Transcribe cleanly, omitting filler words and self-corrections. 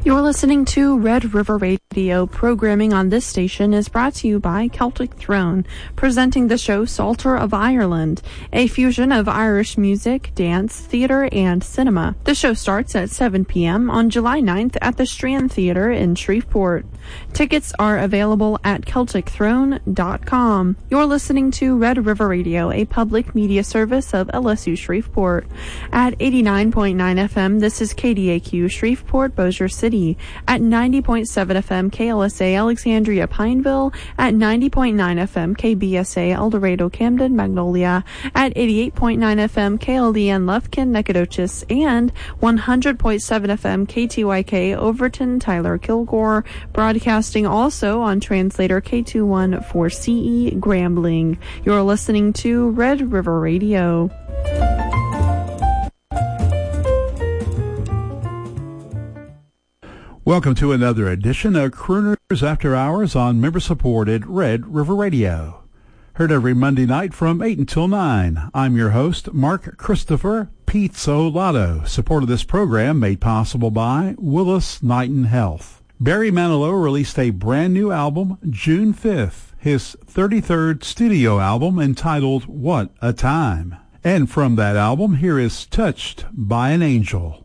You're listening to Red River Radio. Programming on this station is brought to you by Celtic Throne, presenting the show Psalter of Ireland, a fusion of Irish music, dance, theater, and cinema. The show starts at 7 p.m. on July 9th at the Strand Theater in Shreveport. Tickets are available at CelticThrone.com. You're listening to Red River Radio, a public media service of LSU Shreveport. At 89.9 FM, this is KDAQ Shreveport, Bossier City. At 90.7 FM, KLSA Alexandria Pineville. At 90.9 FM, KBSA El Dorado Camden Magnolia. At 88.9 FM, KLDN Lufkin Nacogdoches. And 100.7 FM, KTYK Overton Tyler Kilgore. Broadcasting also on translator K214CE Grambling. You're listening to Red River Radio. Welcome to another edition of Crooners After Hours on member-supported Red River Radio. Heard every Monday night from 8 until 9. I'm your host, Mark Christopher Pizzolato. Support of this program made possible by Willis Knighton Health. Barry Manilow released a brand new album June 5th, his 33rd studio album entitled What a Time. And from that album, here is Touched by an Angel.